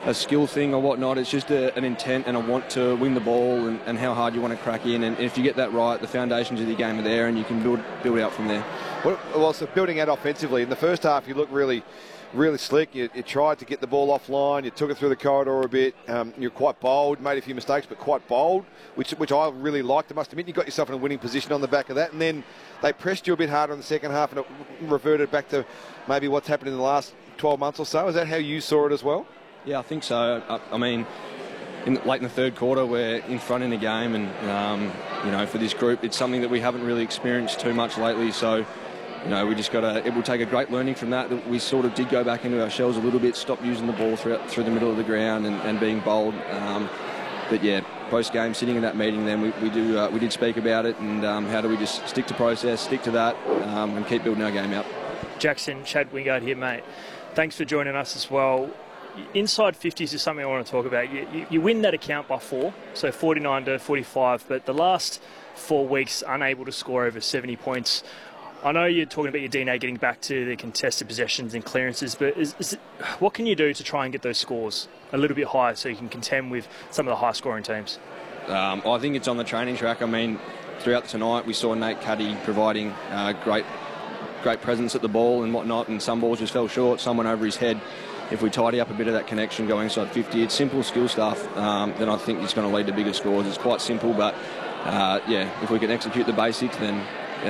a skill thing or whatnot. It's just an intent and a want to win the ball and how hard you want to crack in. And if you get that right, the foundations of your game are there, and you can build out from there. Well, so building out offensively, in the first half you looked really slick. You tried to get the ball offline. You took it through the corridor a bit. You're quite bold, made a few mistakes, but quite bold, which I really liked. I must admit, you got yourself in a winning position on the back of that. And then they pressed you a bit harder in the second half, and it reverted back to maybe what's happened in the last 12 months or so. Is that how you saw it as well? Yeah, I think so. I mean, late in the third quarter, we're in front in the game, and for this group, it's something that we haven't really experienced too much lately. So, we just it will take a great learning from that. We sort of did go back into our shells a little bit, stop using the ball through the middle of the ground and being bold. But yeah, post game, sitting in that meeting, then we did speak about it, and how do we just stick to process, stick to that, and keep building our game out. Jackson, Chad Wingard here, mate. Thanks for joining us as well. Inside 50s is something I want to talk about. You win that account by 4, so 49 to 45, but the last 4 weeks unable to score over 70 points. I know you're talking about your DNA getting back to the contested possessions and clearances, but what can you do to try and get those scores a little bit higher so you can contend with some of the high-scoring teams? I think it's on the training track. I mean, throughout tonight we saw Nate Cuddy providing great presence at the ball and whatnot, and some balls just fell short, some went over his head. If we tidy up a bit of that connection going inside 50, it's simple skill stuff, then I think it's going to lead to bigger scores. It's quite simple, but if we can execute the basics, then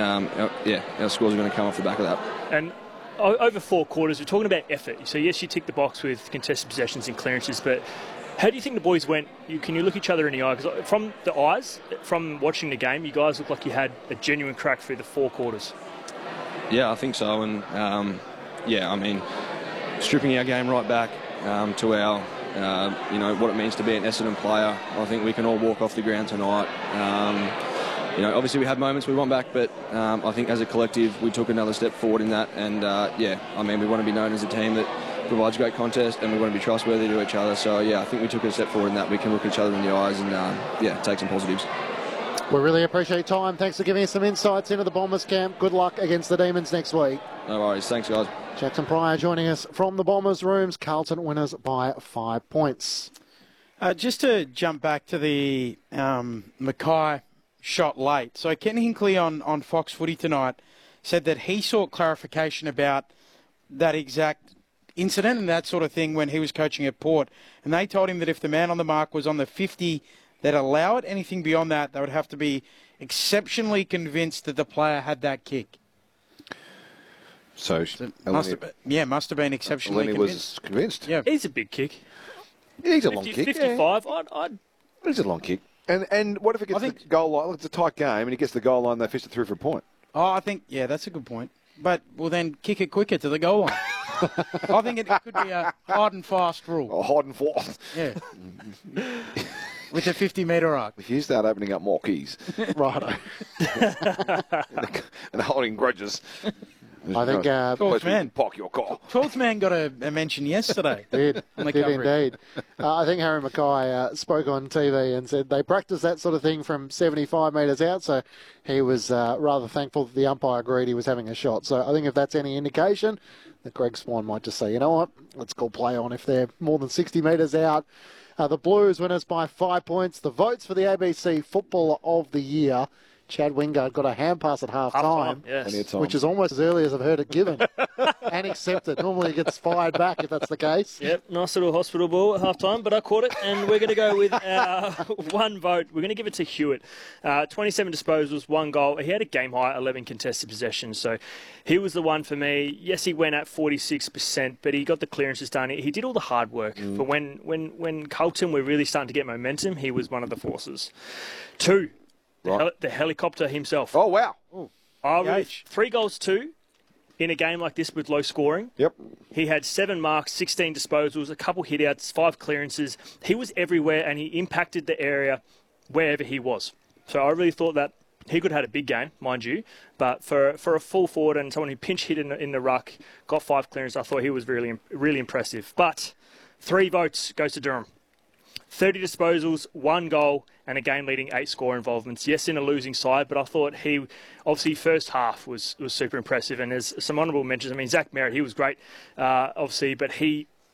our scores are going to come off the back of that. And over 4 quarters, we're talking about effort. So yes, you tick the box with contested possessions and clearances, but how do you think the boys went? Can you look each other in the eye? Because from the eyes, from watching the game, you guys look like you had a genuine crack through the 4 quarters. Yeah, I think so. And I mean, stripping our game right back to our, what it means to be an Essendon player. I think we can all walk off the ground tonight. Obviously we had moments we want back, but I think as a collective we took another step forward in that. And we want to be known as a team that provides great contest, and we want to be trustworthy to each other. So I think we took a step forward in that. We can look each other in the eyes and take some positives. We really appreciate your time. Thanks for giving us some insights into the Bombers camp. Good luck against the Demons next week. No worries. Thanks, guys. Jackson Pryor joining us from the Bombers rooms. Carlton winners by 5 points. Just to jump back to the Mackay shot late. So Ken Hinkley on Fox Footy tonight said that he sought clarification about that exact incident and that sort of thing when he was coaching at Port. And they told him that if the man on the mark was on the 50, they'd allow it. Anything beyond that, they would have to be exceptionally convinced that the player had that kick. So must have been exceptionally convinced. Was convinced. Yeah, he's a big kick. Yeah, he's a long kick. 55. Yeah. He's a long kick. And what if it gets the goal line? It's a tight game, and he gets the goal line. They fish it through for a point. Oh, I think that's a good point. But then kick it quicker to the goal line. I think it could be a hard and fast rule. Oh, hard and fast. Yeah. With a 50-metre arc. If you start opening up more keys. Righto. and holding grudges. I think... Twelfth man. Park your car. 12th man got a mention yesterday. Did indeed. I think Harry Mackay spoke on TV and said they practice that sort of thing from 75 metres out, so he was rather thankful that the umpire agreed he was having a shot. So I think if that's any indication, that Greg Swan might just say, you know what, let's call play on if they're more than 60 metres out. The Blues winners by 5 points. The votes for the ABC Footballer of the Year. Chad Wingard got a hand pass at half-time, yes. Which is almost as early as I've heard it given and accepted. Normally it gets fired back if that's the case. Yep, nice little hospital ball at half-time, but I caught it, and we're going to go with our 1 vote. We're going to give it to Hewitt. 27 disposals, 1 goal. He had a game-high 11 contested possessions, so he was the one for me. Yes, he went at 46%, but he got the clearances done. He did all the hard work. But when Carlton were really starting to get momentum, he was one of the forces. 2. The helicopter himself. Oh, wow. 3 goals, 2 in a game like this with low scoring. Yep. He had 7 marks, 16 disposals, a couple hit-outs, 5 clearances. He was everywhere, and he impacted the area wherever he was. So I really thought that he could have had a big game, mind you. But for a full forward and someone who pinch hit in the ruck, got 5 clearances, I thought he was really, really impressive. But 3 votes goes to Durham. 30 disposals, 1 goal, and a game-leading 8 score involvements. Yes, in a losing side, but I thought he, obviously, first half was super impressive. And there's some honourable mentions. I mean, Zach Merritt, he was great, obviously, but he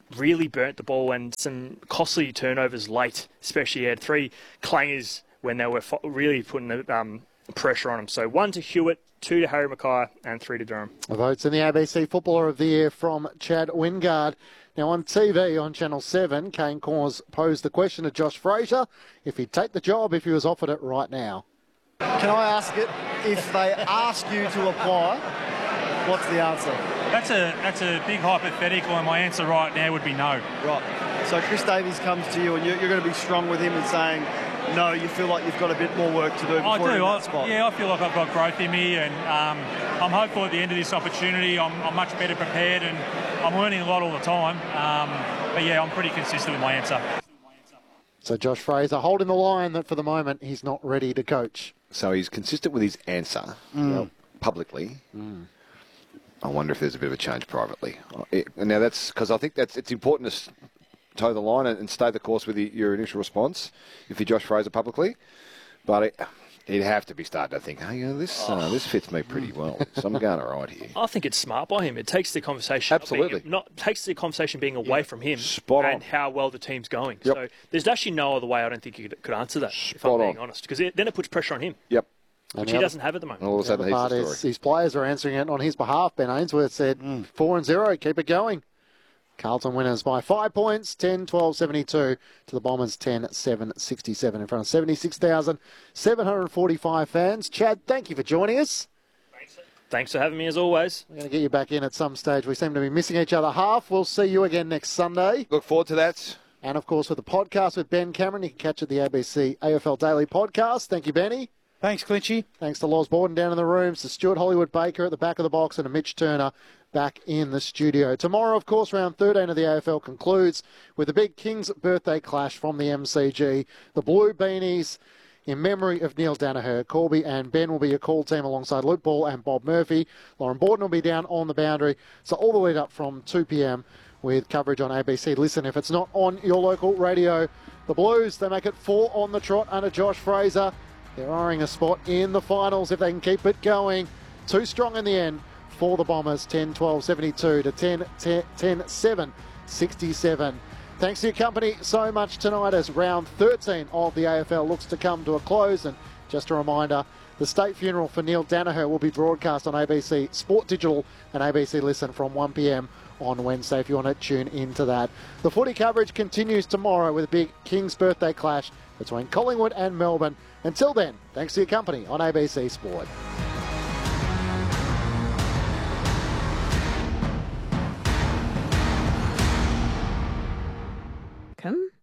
really burnt the ball and some costly turnovers late, especially he had 3 clangers when they were really putting the pressure on him. So 1 to Hewitt, 2 to Harry Mackay, and 3 to Durham. The votes in the ABC Footballer of the Year from Chad Wingard. Now on TV on Channel 7, Kane Corrs posed the question to Josh Fraser if he'd take the job if he was offered it right now. Can I ask it, if they ask you to apply, what's the answer? That's a big hypothetical, and my answer right now would be no. Right. So Chris Davies comes to you and you're going to be strong with him and saying, no, you feel like you've got a bit more work to do before you're in that spot. Yeah, I feel like I've got growth in me, and I'm hopeful at the end of this opportunity I'm much better prepared, and I'm learning a lot all the time. But yeah, I'm pretty consistent with my answer. So Josh Fraser holding the line that for the moment he's not ready to coach. So he's consistent with his answer publicly. I wonder if there's a bit of a change privately. Now that's because I think it's important to toe the line and stay the course with your initial response if you're Josh Fraser publicly. But he'd have to be starting to think, hey, this fits me pretty well. So I'm going all right here. I think it's smart by him. It takes the conversation. Absolutely. Takes the conversation being away from him on. How well the team's going. Yep. So there's actually no other way I don't think you could answer that, if I'm being honest. Because then it puts pressure on him. Yep. Which he doesn't have at the moment. All of a sudden, he's the story. His players are answering it on his behalf. Ben Ainsworth said 4-0, keep it going. Carlton winners by 5 points, 10-12-72 to the Bombers 10-7-67 in front of 76,745 fans. Chad, thank you for joining us. Thanks for having me as always. We're going to get you back in at some stage. We seem to be missing each other half. We'll see you again next Sunday. Look forward to that. And of course with the podcast with Ben Cameron, you can catch it at the ABC AFL Daily Podcast. Thank you, Benny. Thanks, Clinchy. Thanks to Loz Borden down in the rooms, to Stuart Hollywood-Baker at the back of the box, and to Mitch Turner back in the studio. Tomorrow, of course, round 13 of the AFL concludes with a big King's birthday clash from the MCG. The Blue Beanies, in memory of Neil Danaher. Corby and Ben will be your call team alongside Luke Ball and Bob Murphy. Lauren Borden will be down on the boundary. So all the lead up from 2 p.m. with coverage on ABC. Listen, if it's not on your local radio, the Blues, they make it 4 on the trot under Josh Fraser. They're eyeing a spot in the finals if they can keep it going. Too strong in the end for the Bombers, 10-12-72 to 10-7-67. Thanks for your company so much tonight as round 13 of the AFL looks to come to a close. And just a reminder, the state funeral for Neil Danaher will be broadcast on ABC Sport Digital and ABC Listen from 1 p.m. on Wednesday if you want to tune into that. The footy coverage continues tomorrow with a big King's birthday clash between Collingwood and Melbourne. Until then, thanks for your company on ABC Sport. Come.